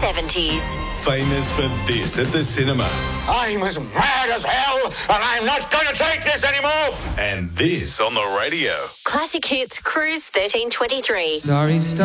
70s. Famous for this at the cinema. I'm as mad as hell, and I'm not going to take this anymore. And this on the radio. Classic Hits Cruise 1323. Starry,